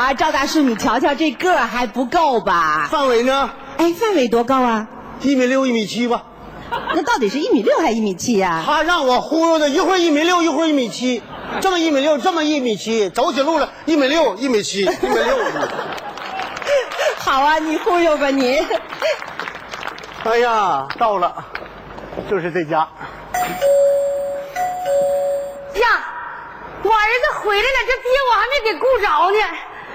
啊，赵大叔，你瞧瞧这个儿还不够吧？ 范伟呢？ 哎，范伟多高啊 ？1.6米、1.7米吧。 那到底是1.6米还是1.7米呀？ 他让我忽悠的，一会儿1.6米，一会儿1.7米，这么1.6米，这么1.7米，走起路来1.6米、1.7米、1.6米。 好啊，你忽悠吧你。 哎呀，到了，就是这家。 呀，我儿子回来了，这爹我还没给顾着呢。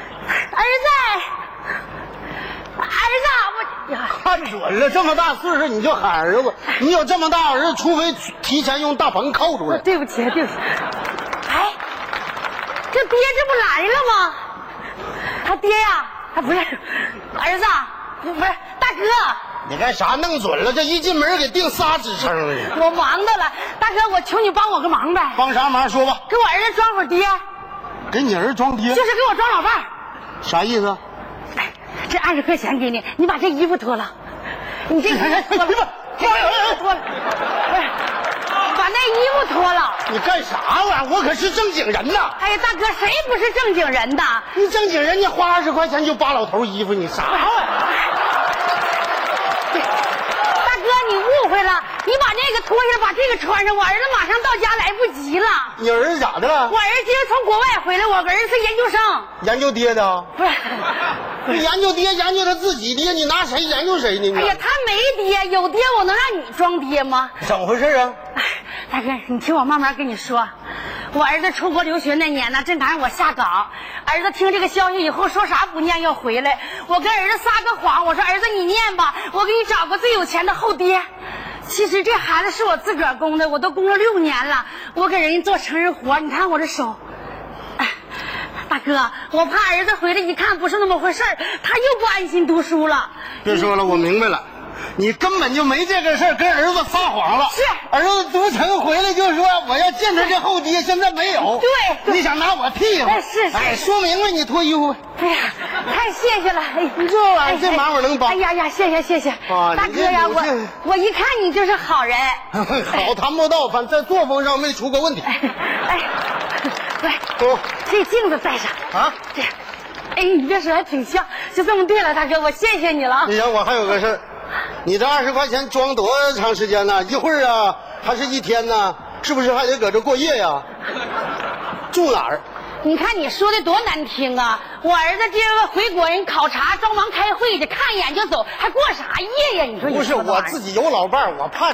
儿子，我呀， 看准了，这么大岁数你就喊儿子，你有这么大儿子，除非提前用大棚扣住了。 对不起。哎，这爹这不来了吗？他爹呀，他不是儿子，不是大哥。 你干啥弄准了？这一进门给定仨职称了。 我忙的了，大哥，我求你帮我个忙呗。 帮啥忙？说吧。 给我儿子装会儿爹。 给你儿子装爹？ 就是给我装老伴儿。 啥意思？ 这20块钱给你，你把这衣服脱了，你这衣服脱了，把那衣服脱了。 你干啥玩意儿？我可是正经人呐！ 哎呀，大哥，谁不是正经人的？ 你正经人，你花20块钱就扒老头衣服，你啥玩意儿？ 大哥，你误会了，你把这个脱下来，把这个穿上，我儿子马上到家来不及了。 你儿子咋的了？ 我儿子今儿从国外回来，我儿子是研究生。 研究爹的？ 不是。 你研究爹，研究他自己爹，你拿谁研究谁呢？ 哎呀，他没爹，有爹我能让你装爹吗？ 怎么回事啊？ 大哥，你听我慢慢跟你说。我儿子出国留学那年呢，正赶上我下岗。儿子听这个消息以后，说啥不念要回来。我跟儿子撒个谎，我说儿子你念吧，我给你找个最有钱的后爹。其实这孩子是我自个儿供的，我都供了6年了。我给人家做成人活，你看我这手。大哥，我怕儿子回来一看不是那么回事儿，他又不安心读书了。 别说了，我明白了，你根本就没这个事儿，跟儿子撒谎了。 是， 儿子读成回来就说我要见他这后爹，现在没有。 对， 你想拿我替吗？ 是。 哎，说明白，你脱衣服。 哎呀，太谢谢了！哎， 这玩意儿这忙我能帮。 哎呀，谢谢。大哥呀，我一看你就是好人。 好谈不到，反正在作风上没出过问题。 来，这镜子戴上啊！ 这，哎，你别说，还挺像。就这么对了，大哥，我谢谢你了。 你想，我还有个事儿，你这20块钱装多长时间呢？一会儿啊，还是一天呢？是不是还得搁这过夜呀？住哪儿？ 你看你说的多难听啊！我儿子今儿个回国人考察，装忙开会去，看一眼就走，还过啥夜呀？你说不是我自己有老伴儿，我怕。 呀，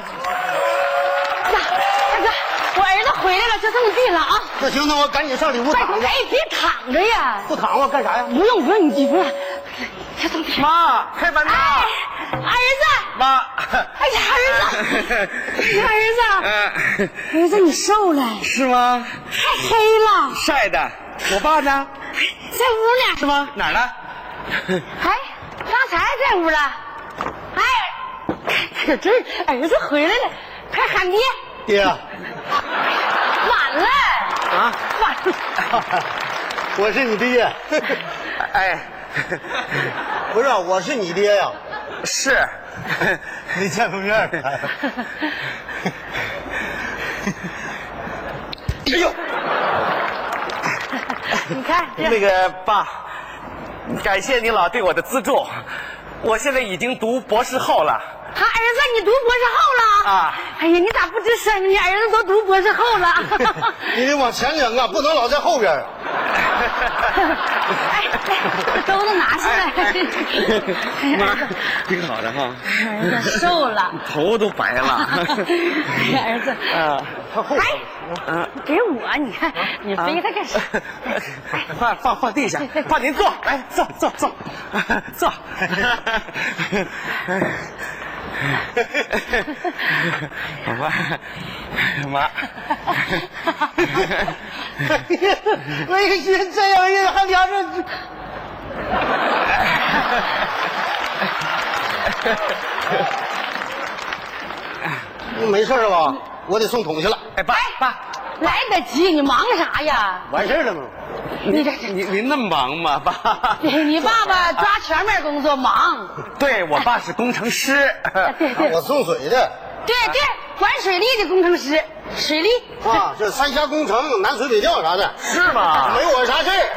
大哥。我儿子回来了，就这么地了啊！ 那行，那我赶紧上里屋躺着。 哎，别躺着呀！ 不躺我干啥呀？ 不用，你不是，就这么地。 妈，开门呐！ 哎，儿子！ 妈！ 哎呀，儿子，你瘦了是吗？ 太黑了， 晒的。我爸呢？ 在屋呢。 是吗？哪儿呢？ 哎，刚才在屋了。哎，可真儿子回来了，快喊爹！ 爹， 晚了啊， 晚了。 我是你爹。 哎， 不是，我是你爹呀。 是， 没见过面儿。哎呦， 你看那个爸，感谢你老对我的资助，我现在已经读博士后了。 儿子，你读博士后了啊？ 哎呀，你咋不吱声？你儿子都读博士后了。 你得往前扔啊，不能老在后边。 哎，这兜子拿下来。 妈，挺好的哈。 儿子瘦了， 头都白了。 儿子， 他后边。给我，你看你背他干啥？ 放地下，爸您坐，来坐。妈， 为什这样人还俩人？你没事了吧？我得送桶去了。 哎，爸， 来得及，你忙啥呀？ 完事了吗？ 您那么忙吗，爸？ 你爸爸抓全面工作忙。 对，我爸是工程师。 对， 我送水的。 对，管水利的工程师，水利。 啊，这三峡工程、南水北调啥的。 是吗？ 没我啥事儿。